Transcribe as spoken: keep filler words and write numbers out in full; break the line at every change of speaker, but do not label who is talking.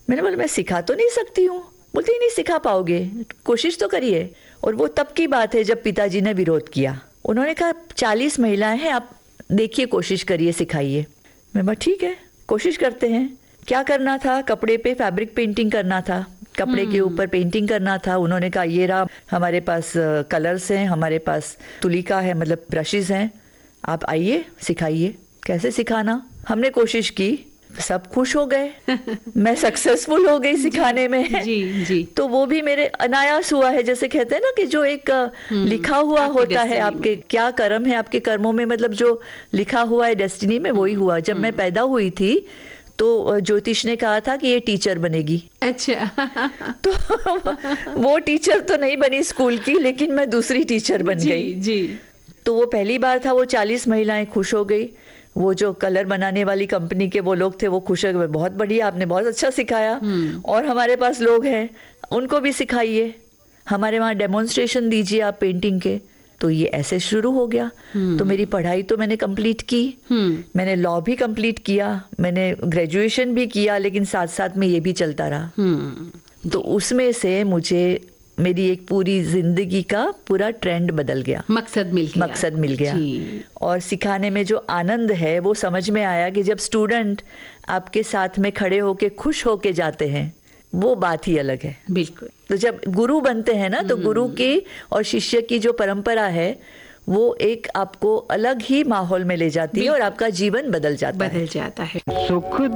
मैंने बोला मैं सिखा तो नहीं सकती हूँ। बोलती नहीं सिखा पाओगे, कोशिश तो करिए। और वो तब की बात है जब पिताजी ने विरोध किया। उन्होंने कहा चालीस महिलाएं हैं, आप देखिए कोशिश करिए, सिखाइए। मैं बोला ठीक है, कोशिश करते हैं। क्या करना था, कपड़े पे फैब्रिक पेंटिंग करना था, कपड़े के ऊपर पेंटिंग करना था। उन्होंने कहा ये रहा हमारे पास कलर्स हैं, हमारे पास तुलिका है, मतलब ब्रशेस हैं, आप आइए सिखाइए। कैसे सिखाना, हमने कोशिश की, सब खुश हो गए। मैं सक्सेसफुल हो गई सिखाने में। जी, जी। तो वो भी मेरे अनायास हुआ है, जैसे कहते हैं ना कि जो एक लिखा हुआ होता है, आपके क्या कर्म है, आपके कर्मों में, मतलब जो लिखा हुआ है डेस्टिनी में, वही हुआ। जब मैं पैदा हुई थी तो ज्योतिष ने कहा था कि ये टीचर बनेगी। अच्छा। तो वो टीचर तो नहीं बनी स्कूल की, लेकिन मैं दूसरी टीचर बन जी, गई जी। तो वो पहली बार था, वो चालीस महिलाएं खुश हो गई। वो जो कलर बनाने वाली कंपनी के वो लोग थे, वो खुश हो गए, बहुत बढ़िया, आपने बहुत अच्छा सिखाया। और हमारे पास लोग हैं, उनको भी सिखाइए, हमारे वहाँ डेमोन्स्ट्रेशन दीजिए आप पेंटिंग के। तो ये ऐसे शुरू हो गया। तो मेरी पढ़ाई तो मैंने कंप्लीट की, मैंने लॉ भी कंप्लीट किया, मैंने ग्रेजुएशन भी किया, लेकिन साथ साथ में ये भी चलता रहा। तो उसमें से मुझे मेरी एक पूरी जिंदगी का पूरा ट्रेंड बदल गया, मकसद मिल गया मकसद मिल गया और सिखाने में जो आनंद है वो समझ में आया कि जब स्टूडेंट आपके साथ में खड़े होके खुश होके जाते हैं, वो बात ही अलग है। बिल्कुल। तो जब गुरु बनते हैं ना, तो गुरु की और शिष्य की जो परंपरा है वो एक आपको अलग ही माहौल में ले जाती है और आपका जीवन बदल जाता है बदल जाता है। सुख